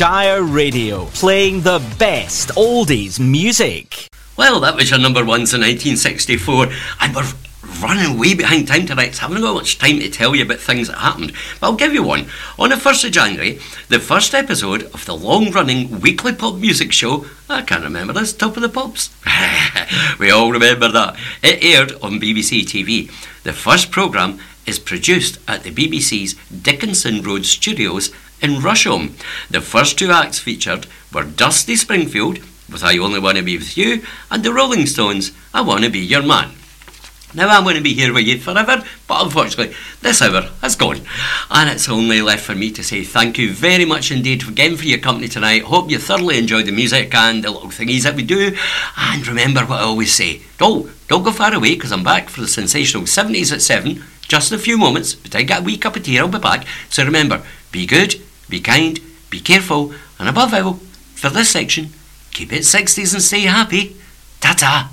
Shire Radio, playing the best oldies music. Well, that was your number one since 1964, and we're running way behind time tonight, so I haven't got much time to tell you about things that happened, but I'll give you one. On the 1st of January, the first episode of the long-running weekly pop music show, I can't remember this, Top of the Pops. We all remember that. It aired on BBC TV. The first programme is produced at the BBC's Dickinson Road Studios in Rusholme. The first two acts featured were Dusty Springfield with I Only Want to Be With You, and the Rolling Stones, I Want to Be Your Man. Now I'm going to be here with you forever, but unfortunately this hour has gone, and it's only left for me to say thank you very much indeed again for your company tonight. Hope you thoroughly enjoyed the music and the little thingies that we do, and remember what I always say, don't go far away, because I'm back for the sensational 70s at 7, just in a few moments, but I get a wee cup of tea, I'll be back. So remember, be good, be kind, be careful, and above all, for this section, keep it 60s and stay happy. Ta-ta.